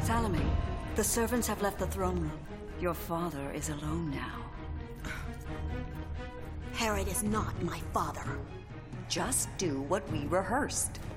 Salome, the servants have left the throne room. Your father is alone now. Herod is not my father. Just do what we rehearsed.